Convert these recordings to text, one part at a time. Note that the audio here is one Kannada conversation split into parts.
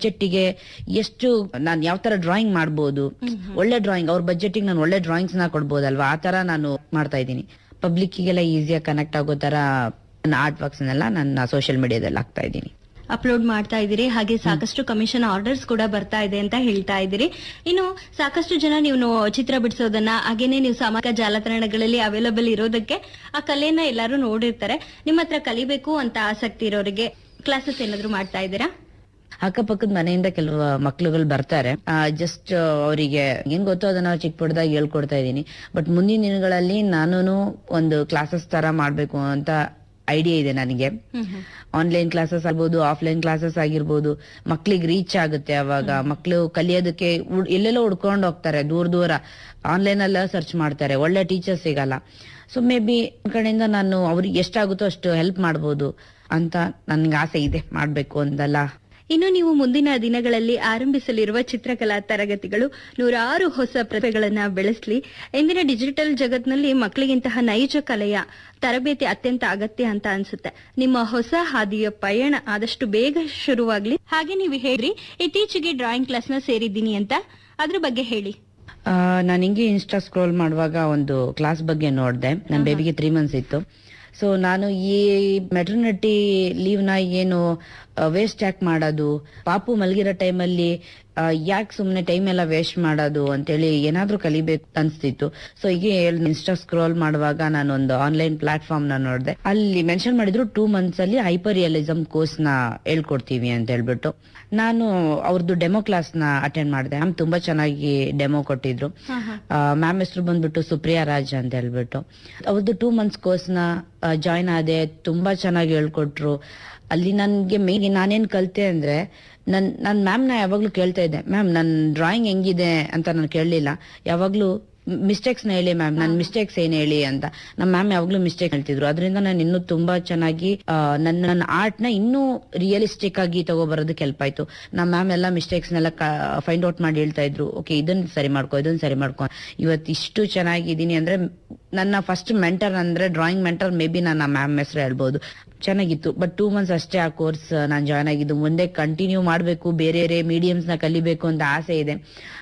ಬಜೆಟ್ಗೆ ಎಷ್ಟು ನಾನು ಯಾವ ತರ ಡ್ರಾಯಿಂಗ್ ಮಾಡ್ಬೋದು, ಒಳ್ಳೆ ಡ್ರಾಯಿಂಗ್ ಅವ್ರ ಬಜೆಟ್ಗೆ ನಾನು ಒಳ್ಳೆ ಡ್ರಾಯಿಂಗ್ಸ್ ನ ಕೊಡ್ಬೋದಲ್ವಾ, ಆ ತರ ನಾನು ಮಾಡ್ತಾ ಇದ್ದೀನಿ. ಪಬ್ಲಿಕ್ಗೆಲ್ಲ ಈಸಿಯಾಗಿ ಕನೆಕ್ಟ್ ಆಗೋ ತರ ನನ್ನ ಆರ್ಟ್ ವರ್ಕ್ಸ್ ನೆಲ್ಲ ನನ್ನ ಸೋಷಿಯಲ್ ಮೀಡಿಯಾದಲ್ಲಿ ಹಾಕ್ತಾ ಇದ್ದೀನಿ, ಅಪ್ಲೋಡ್ ಮಾಡ್ತಾ ಇದ್ದೀರಿ. ಹಾಗೆ ಸಾಕಷ್ಟು ಕಮಿಷನ್ ಆರ್ಡರ್ಸ್ ಕೂಡ ಬರ್ತಾ ಇದೆ ಅಂತ ಹೇಳ್ತಾ ಇದ್ದೀರಿ. ಇನ್ನು ಸಾಕಷ್ಟು ಜನ ನೀವು ಚಿತ್ರ ಬಿಡಿಸೋದನ್ನ ಹಾಗೇನೆ ನೀವು ಸಾಮಾಜಿಕ ಜಾಲತಾಣಗಳಲ್ಲಿ ಅವೈಲಬಲ್ ಇರೋದಕ್ಕೆ ಆ ಕಲೆಯನ್ನ ಎಲ್ಲರೂ ನೋಡಿರ್ತಾರೆ. ನಿಮ್ಮ ಹತ್ರ ಕಲಿಬೇಕು ಅಂತ ಆಸಕ್ತಿ ಇರೋರಿಗೆ ಕ್ಲಾಸಸ್ ಏನಾದ್ರು ಮಾಡ್ತಾ ಇದ್ದೀರಾ? ಅಕ್ಕಪಕ್ಕದ ಮನೆಯಿಂದ ಕೆಲವು ಮಕ್ಳುಗಳು ಬರ್ತಾರೆ, ಜಸ್ಟ್ ಅವರಿಗೆ ಏನ್ ಗೊತ್ತೋ ಅದನ್ನ ಚಿಕ್ಕ ಪುಟ್ಟದಾಗ ಹೇಳ್ಕೊಡ್ತಾ ಇದ್ದೀನಿ. ಬಟ್ ಮುಂದಿನ ದಿನಗಳಲ್ಲಿ ನಾನು ಒಂದು ಕ್ಲಾಸಸ್ ತರ ಮಾಡ್ಬೇಕು ಅಂತ ಐಡಿಯಾ ಇದೆ ನನಗೆ. ಆನ್ಲೈನ್ ಕ್ಲಾಸಸ್ ಆಗ್ಬೋದು, ಆಫ್ಲೈನ್ ಕ್ಲಾಸಸ್ ಆಗಿರ್ಬೋದು, ಮಕ್ಳಿಗೆ ರೀಚ್ ಆಗುತ್ತೆ. ಅವಾಗ ಮಕ್ಳು ಕಲಿಯೋದಕ್ಕೆ ಎಲ್ಲೆಲ್ಲೋ ಹುಡ್ಕೊಂಡು ಹೋಗ್ತಾರೆ, ದೂರ ದೂರ ಆನ್ಲೈನ್ ಅಲ್ಲ ಸರ್ಚ್ ಮಾಡ್ತಾರೆ, ಒಳ್ಳೆ ಟೀಚರ್ಸ್ ಸಿಗಲ್ಲ. ಸೊ ಮೇ ಬಿ ಕಡೆಯಿಂದ ನಾನು ಅವ್ರಿಗೆ ಎಷ್ಟಾಗುತ್ತೋ ಅಷ್ಟು ಹೆಲ್ಪ್ ಮಾಡ್ಬೋದು ಅಂತ ನನ್ಗೆ ಆಸೆ ಇದೆ, ಮಾಡ್ಬೇಕು ಅಂತಲ್ಲ. ಇನ್ನು ನೀವು ಮುಂದಿನ ದಿನಗಳಲ್ಲಿ ಆರಂಭಿಸಲಿರುವ ಚಿತ್ರಕಲಾ ತರಗತಿಗಳು ನೂರಾರು ಹೊಸ ಪ್ರತಿಭೆಗಳನ್ನ ಬೆಳೆಸಲಿ. ಇಂದಿನ ಡಿಜಿಟಲ್ ಜಗತ್ನಲ್ಲಿ ಮಕ್ಕಳಿಗಿಂತಹ ನೈಜ ಕಲೆಯ ತರಬೇತಿ ಅತ್ಯಂತ ಅಗತ್ಯ ಅಂತ ಅನ್ಸುತ್ತೆ. ನಿಮ್ಮ ಹೊಸ ಹಾದಿಯ ಪಯಣ ಆದಷ್ಟು ಬೇಗ ಶುರುವಾಗ್ಲಿ. ಹಾಗೆ ನೀವು ಹೇಳ್ರಿ ಇತ್ತೀಚೆಗೆ ಡ್ರಾಯಿಂಗ್ ಕ್ಲಾಸ್ ನ ಸೇರಿದ್ದೀನಿ ಅಂತ, ಅದ್ರ ಬಗ್ಗೆ ಹೇಳಿ. ನಾನು ಹಿಂಗೆ ಇನ್ಸ್ಟಾ ಸ್ಕ್ರೋಲ್ ಮಾಡುವಾಗ ಒಂದು ಕ್ಲಾಸ್ ಬಗ್ಗೆ ನೋಡಿದೆ. ನನ್ನ ಬೇಬಿಗೆ 3 months ಇತ್ತು. ಸೊ ನಾನು ಈ ಮೆಟರ್ನಿಟಿ ಲೀವ್ ನ ಏನು ವೇಸ್ಟ್ ಯಾಕೆ ಮಾಡೋದು, ಪಾಪು ಮಲಗಿರೋ ಟೈಮಲ್ಲಿ ಯಾಕೆ ಸುಮ್ನೆ ಟೈಮ್ ಎಲ್ಲ ವೇಸ್ಟ್ ಮಾಡೋದು ಅಂತೇಳಿ ಏನಾದ್ರೂ ಕಲಿಬೇಕು ಅನ್ಸ್ತಿತ್ತು. ಸೊ ಹೀಗೆ ಇನ್ಸ್ಟಾ ಸ್ಕ್ರೋಲ್ ಮಾಡುವಾಗ ನಾನು ಒಂದು ಆನ್ಲೈನ್ ಪ್ಲಾಟ್ಫಾರ್ಮ್ ನ ನೋಡಿದೆ. ಅಲ್ಲಿ ಮೆನ್ಷನ್ ಮಾಡಿದ್ರು 2 months ಅಲ್ಲಿ ಹೈಪರ್ ರಿಯಲಿಸಂ ಕೋರ್ಸ್ ನ ಹೇಳ್ಕೊಡ್ತೀವಿ ಅಂತ ಹೇಳ್ಬಿಟ್ಟು ನಾನು ಅವ್ರದ್ದು ಡೆಮೋ ಕ್ಲಾಸ್ ನ ಅಟೆಂಡ್ ಮಾಡಿದೆ. ಮ್ಯಾಮ್ ತುಂಬಾ ಚೆನ್ನಾಗಿ ಡೆಮೋ ಕೊಟ್ಟಿದ್ರು. ಮ್ಯಾಮ್ ಹೆಸರು ಬಂದ್ಬಿಟ್ಟು ಸುಪ್ರಿಯಾ ರಾಜ್ ಅಂತ ಹೇಳ್ಬಿಟ್ಟು. ಅವ್ರದ್ದು 2 months ಕೋರ್ಸ್ ನ ಜಾಯ್ನ್ ಆದೆ. ತುಂಬಾ ಚೆನ್ನಾಗಿ ಹೇಳ್ಕೊಟ್ರು. ಅಲ್ಲಿ ನನ್ಗೆ ಮೇನ್ ನಾನೇನ್ ಕಲ್ತೆ ಅಂದ್ರೆ, ನನ್ ಮ್ಯಾಮ್ ನ ಯಾವಾಗ್ಲೂ ಕೇಳ್ತಾ ಇದ್ದೆ, ಮ್ಯಾಮ್ ನನ್ ಡ್ರಾಯಿಂಗ್ ಹೆಂಗಿದೆ ಅಂತ ನಾನು ಕೇಳಲಿಲ್ಲ. ಯಾವಾಗ್ಲೂ ಮಿಸ್ಟೇಕ್ಸ್ ನ ಹೇಳಿ ಮ್ಯಾಮ್, ನನ್ ಮಿಸ್ಟೇಕ್ಸ್ ಏನ್ ಹೇಳಿ ಅಂತ ನಮ್ಮ ಮ್ಯಾಮ್ ಯಾವಾಗ್ಲೂ ಮಿಸ್ಟೇಕ್ ಹೇಳ್ತಿದ್ರು. ಅದರಿಂದ ನಾನು ಇನ್ನೂ ತುಂಬಾ ಚೆನ್ನಾಗಿ ನನ್ನ ಆರ್ಟ್ ನ ಇನ್ನೂ ರಿಯಲಿಸ್ಟಿಕ್ ಆಗಿ ತಗೋಬರೋದಕ್ಕೆ ಹೆಲ್ಪ್ ಆಯ್ತು. ನಮ್ಮ ಮ್ಯಾಮ್ ಎಲ್ಲ ಮಿಸ್ಟೇಕ್ಸ್ ನೆಲ್ಲ ಫೈಂಡ್ ಔಟ್ ಮಾಡಿ ಹೇಳ್ತಾ ಇದ್ರು, ಓಕೆ ಇದನ್ನ ಸರಿ ಮಾಡ್ಕೊ, ಇದನ್ನ ಸರಿ ಮಾಡ್ಕೊ. ಇವತ್ತು ಇಷ್ಟು ಚೆನ್ನಾಗಿದ್ದೀನಿ ಅಂದ್ರೆ ನನ್ನ ಫಸ್ಟ್ ಮೆಂಟರ್ ಅಂದ್ರೆ ಡ್ರಾಯಿಂಗ್ ಮೆಂಟರ್ ಮೇ ಬಿ ನನ್ನ ಮ್ಯಾಮ್ ಹೆಸರು ಹೇಳ್ಬೋದು. ಚೆನ್ನಾಗಿತ್ತು. ಬಟ್ 2 months ಅಷ್ಟೇ ಆ ಕೋರ್ಸ್ ನಾನು ಜಾಯ್ನ್ ಆಗಿದ್ದು. ಮುಂದೆ ಕಂಟಿನ್ಯೂ ಮಾಡಬೇಕು, ಬೇರೆ ಬೇರೆ ಮೀಡಿಯಮ್ಸ್ ನ ಕಲಿಬೇಕು ಅಂತ ಆಸೆ ಇದೆ.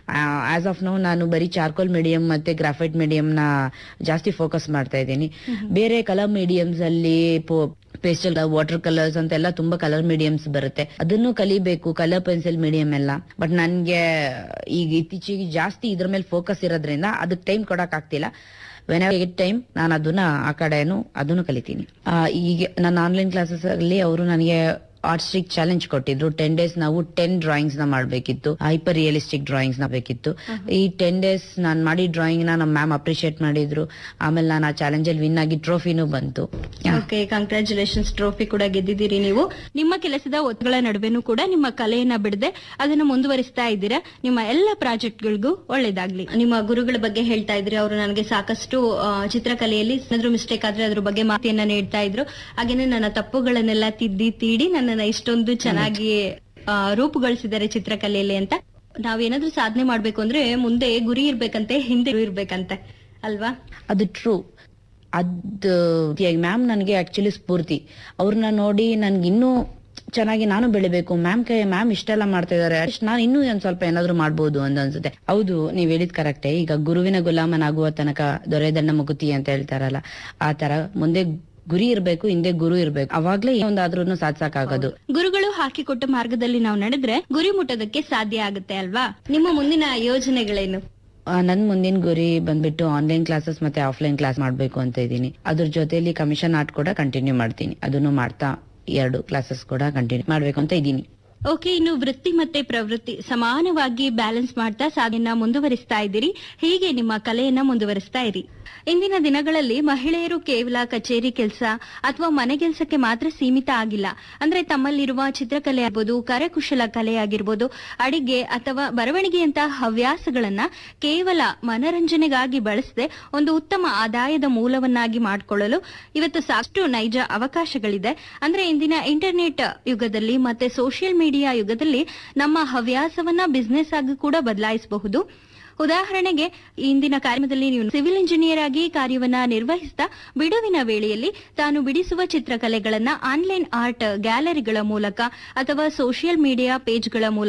ಆಸ್ ಆಫ್ ನೌ ನಾನು ಬರೀ ಚಾರ್ಕೋಲ್ ಮೀಡಿಯಂ ಮತ್ತೆ ಗ್ರಾಫೈಟ್ ಮೀಡಿಯಂ ನ ಜಾಸ್ತಿ ಫೋಕಸ್ ಮಾಡ್ತಾ ಇದ್ದೀನಿ. ಬೇರೆ ಕಲರ್ ಮೀಡಿಯಮ್ಸ್ ಅಲ್ಲಿ ಪೇಸ್ಟಲ್ ವಾಟರ್ ಕಲರ್ಸ್ ಅಂತೆಲ್ಲ ತುಂಬಾ ಕಲರ್ ಮೀಡಿಯಮ್ಸ್ ಬರುತ್ತೆ, ಅದನ್ನು ಕಲಿಬೇಕು, ಕಲರ್ ಪೆನ್ಸಿಲ್ ಮೀಡಿಯಂ ಎಲ್ಲ. ಬಟ್ ನನ್ಗೆ ಈಗ ಇತ್ತೀಚೆಗೆ ಜಾಸ್ತಿ ಇದ್ರ ಮೇಲೆ ಫೋಕಸ್ ಇರೋದ್ರಿಂದ ಅದಕ್ಕೆ ಟೈಮ್ ಕೊಡಕ್ ಆಗ್ತಿಲ್ಲ. ವೆನ್ ಐ ಗೆಟ್ ಟೈಮ್ ನಾನು ಅದನ್ನು ಕಲಿತೀನಿ. ಈಗ ನನ್ನ ಆನ್ಲೈನ್ ಕ್ಲಾಸಸ್ ಅಲ್ಲಿ ಅವರು ನನಗೆ ಆರ್ಟಿಸ್ಟಿಕ್ ಚಾಲೆಂಜ್ ಕೊಟ್ಟಿದ್ರು. 10 days ನಾವು 10 ಡ್ರಾಯಿಂಗ್ಸ್ ನ ಮಾಡ್ಬೇಕಿತ್ತು, ಹೈಪರ್ ರಿಯಲಿಸ್ಟಿಕ್ ಡ್ರಾಯಿಂಗ್ಸ್ ನ ಬೇಕಿತ್ತು. ಈ 10 days ನಾನ್ ಮಾಡಿ ಡ್ರಾಯಿಂಗ್ ನ ನಮ್ಮ ಮ್ಯಾಮ್ ಅಪ್ರಿಶಿಯೇಟ್ ಮಾಡಿದ್ರು. ಆಮೇಲೆ ನಾನು ಆ ಚಾಲೆಂಜ್ ಅಲ್ಲಿ ವಿನ್ ಆಗಿ ಟ್ರೋಫಿನೂ ಬಂತು. ಓಕೆ, ಕಂಗ್ರಾಚುಲೇಷನ್ಸ್, ಟ್ರೋಫಿ ಕೂಡ ಗೆದ್ದಿದ್ದೀರಿ ನೀವು. ನಿಮ್ಮ ಕೆಲಸದ ಒತ್ತುಗಳ ನಡುವೆನೂ ಕೂಡ ನಿಮ್ಮ ಕಲೆಯನ್ನ ಬಿಡದೆ ಅದನ್ನ ಮುಂದುವರಿಸ್ತಾ ಇದ್ದೀರಾ. ನಿಮ್ಮ ಎಲ್ಲ ಪ್ರಾಜೆಕ್ಟ್ಗಳಿಗೂ ಒಳ್ಳೇದಾಗ್ಲಿ. ನಿಮ್ಮ ಗುರುಗಳ ಬಗ್ಗೆ ಹೇಳ್ತಾ ಇದ್ರಿ, ಅವರು ನನಗೆ ಸಾಕಷ್ಟು ಚಿತ್ರಕಲೆಯಲ್ಲಿ ಏನಾದ್ರೂ ಮಿಸ್ಟೇಕ್ ಆದ್ರೆ ಅದ್ರ ಬಗ್ಗೆ ಮಾಹಿತಿಯನ್ನ ನೀಡ್ತಾ ಇದ್ರು. ಹಾಗೇನೆ ನನ್ನ ತಪ್ಪುಗಳನ್ನೆಲ್ಲ ತೀಡಿ ನನ್ನನ್ನ ಇಷ್ಟೊಂದು ಚೆನ್ನಾಗಿ ರೂಪುಗೊಳಿಸಿದ್ದಾರೆ ಚಿತ್ರಕಲೆಯಲ್ಲಿ ಅಂತ. ನಾವೇನಾದ್ರೂ ಸಾಧನೆ ಮಾಡ್ಬೇಕು ಅಂದ್ರೆ ಮುಂದೆ ಗುರಿ ಇರ್ಬೇಕಂತೆ, ಹಿಂದೆ ಇರ್ಬೇಕಂತೆ ಅಲ್ವಾ? ಅದು ಟ್ರೂ. ಅದು ಮ್ಯಾಮ್ ನನಗೆ ಆಕ್ಚುಲಿ ಸ್ಫೂರ್ತಿ. ಅವ್ರನ್ನ ನೋಡಿ ನನ್ಗೆ ಇನ್ನೂ ಚೆನ್ನಾಗಿ ನಾನು ಬೆಳಿಬೇಕು. ಮ್ಯಾಮ್ ಇಷ್ಟೆಲ್ಲ ಮಾಡ್ತಾ ಇದಾರೆ, ನಾನು ಇನ್ನೂ ಒಂದ್ ಸ್ವಲ್ಪ ಏನಾದ್ರು ಮಾಡ್ಬೋದು ಅಂತ ಅನ್ಸುತ್ತೆ. ಹೌದು, ನೀವ್ ಹೇಳಿದ್ ಕರೆಕ್ಟೇ. ಈಗ ಗುರುವಿನ ಗುಲಾಮನಾಗುವ ತನಕ ದೊರೆದಣ್ಣ ಮುಗುತಿ ಅಂತ ಹೇಳ್ತಾರಲ್ಲ, ಆ ತರ ಮುಂದೆ ಗುರಿ ಇರ್ಬೇಕು, ಹಿಂದೆ ಗುರು ಇರ್ಬೇಕು, ಅವಾಗ್ಲೇ ಒಂದಾದ್ರೂ ಸಾಧಿಸಕ್ಕಾಗೋದು. ಗುರುಗಳು ಹಾಕಿಕೊಟ್ಟ ಮಾರ್ಗದಲ್ಲಿ ನಾವು ನಡೆದ್ರೆ ಗುರಿ ಮುಟ್ಟೋದಕ್ಕೆ ಸಾಧ್ಯ ಆಗುತ್ತೆ ಅಲ್ವಾ? ನಿಮ್ಮ ಮುಂದಿನ ಯೋಜನೆಗಳೇನು? ನನ್ ಮುಂದಿನ ಗುರಿ ಬಂದ್ಬಿಟ್ಟು ಆನ್ಲೈನ್ ಕ್ಲಾಸಸ್ ಮತ್ತೆ ಆಫ್ಲೈನ್ ಕ್ಲಾಸ್ ಮಾಡ್ಬೇಕು ಅಂತ ಇದ್ದೀನಿ. ಅದ್ರ ಜೊತೆಲಿ ಕಮಿಷನ್ ಆರ್ಟ್ ಕೂಡ ಕಂಟಿನ್ಯೂ ಮಾಡ್ತೀನಿ. ಅದನ್ನು ಮಾಡ್ತಾ 2 ಕ್ಲಾಸಸ್ ಕೂಡ ಕಂಟಿನ್ಯೂ ಮಾಡ್ಬೇಕು ಅಂತ ಇದ್ದೀನಿ. ಓಕೆ, ಇನ್ನು ವೃತ್ತಿ ಮತ್ತೆ ಪ್ರವೃತ್ತಿ ಸಮಾನವಾಗಿ ಬ್ಯಾಲೆನ್ಸ್ ಮಾಡ್ತಾ ಸಾಧನೆಯನ್ನ ಮುಂದುವರಿಸ್ತಾ ಇದ್ದೀರಿ. ಹೀಗೆ ನಿಮ್ಮ ಕಲೆಯನ್ನ ಮುಂದುವರಿಸ್ತಾ ಇರಿ. ಇಂದಿನ ದಿನಗಳಲ್ಲಿ ಮಹಿಳೆಯರು ಕೇವಲ ಕಚೇರಿ ಕೆಲಸ ಅಥವಾ ಮನೆ ಕೆಲಸಕ್ಕೆ ಮಾತ್ರ ಸೀಮಿತ ಆಗಿಲ್ಲ. ಅಂದ್ರೆ ತಮ್ಮಲ್ಲಿರುವ ಚಿತ್ರಕಲೆ ಆಗಿರ್ಬೋದು, ಕರಕುಶಲ ಕಲೆ ಆಗಿರ್ಬೋದು, ಅಡಿಗೆ ಅಥವಾ ಬರವಣಿಗೆಯಂತಹ ಹವ್ಯಾಸಗಳನ್ನ ಕೇವಲ ಮನರಂಜನೆಗಾಗಿ ಬಳಸದೆ ಒಂದು ಉತ್ತಮ ಆದಾಯದ ಮೂಲವನ್ನಾಗಿ ಮಾಡಿಕೊಳ್ಳಲು ಇವತ್ತು ಸಾಕಷ್ಟು ನೈಜ ಅವಕಾಶಗಳಿದೆ. ಅಂದ್ರೆ ಇಂದಿನ ಇಂಟರ್ನೆಟ್ ಯುಗದಲ್ಲಿ ಮತ್ತೆ ಸೋಷಿಯಲ್ ಮೀಡಿಯಾ ಯುಗದಲ್ಲಿ ನಮ್ಮ ಹವ್ಯಾಸವನ್ನ ಬಿಸ್ನೆಸ್ ಆಗಿ ಕೂಡ ಬದಲಾಯಿಸಬಹುದು. ಉದಾಹರಣೆಗೆ ಇಂದಿನ ಕಾರ್ಯದಲ್ಲಿ ನೀವು ಸಿವಿಲ್ ಇಂಜಿನಿಯರ್ ಆಗಿ ಕಾರ್ಯವನ್ನ ನಿರ್ವಹಿಸ್ತಾ ಬಿಡುವಿನ ವೇಳೆಯಲ್ಲಿ ತಾನು ಬಿಡಿಸುವ ಚಿತ್ರಕಲೆಗಳನ್ನ ಆನ್ಲೈನ್ ಆರ್ಟ್ ಗ್ಯಾಲರಿಗಳ ಮೂಲಕ ಅಥವಾ ಸೋಷಿಯಲ್ ಮೀಡಿಯಾ ಪೇಜ್ಗಳ ಮೂಲಕ